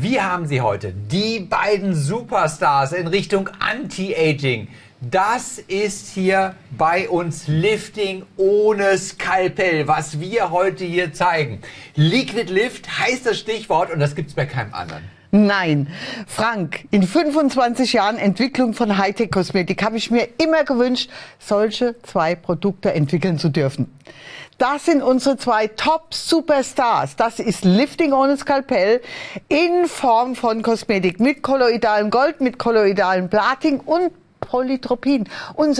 Wir haben sie heute, die beiden Superstars in Richtung Anti-Aging. Das ist hier bei uns Lifting ohne Skalpell, was wir heute hier zeigen. Liquid Lift heißt das Stichwort und das gibt's bei keinem anderen. Nein, Frank, in 25 Jahren Entwicklung von Hightech-Kosmetik habe ich mir immer gewünscht, solche zwei Produkte entwickeln zu dürfen. Das sind unsere zwei Top-Superstars. Das ist Lifting ohne Skalpell in Form von Kosmetik mit kolloidalem Gold, mit kolloidalem Platin und Polytropin.